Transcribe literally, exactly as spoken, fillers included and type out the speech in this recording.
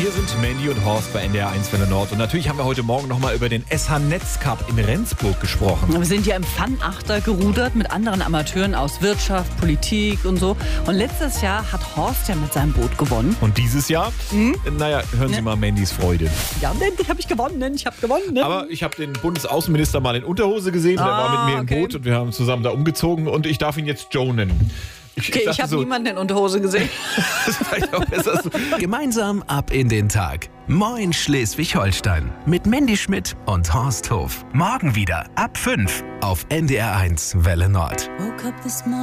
Hier sind Mandy und Horst bei N D R eins Welle Nord. Und natürlich haben wir heute Morgen nochmal über den S H-Netz Cup in Rendsburg gesprochen. Wir sind ja im Fun-Achter gerudert mit anderen Amateuren aus Wirtschaft, Politik und so. Und letztes Jahr hat Horst ja mit seinem Boot gewonnen. Und dieses Jahr? Mhm. Naja, hören Sie mal Mandys Freude. Ja, endlich habe ich gewonnen, ich habe gewonnen. Aber ich habe den Bundesaußenminister mal in Unterhose gesehen. Ah, der war mit mir okay. im Boot und wir haben zusammen da umgezogen. Und ich darf ihn jetzt Joe nennen. Ich, Okay, ich, ich habe so, niemanden in Unterhose gesehen. Das ist vielleicht auch besser so. Gemeinsam ab in den Tag. Moin Schleswig-Holstein. Mit Mandy Schmidt und Horst Hof. Morgen wieder ab fünf auf N D R eins Welle Nord.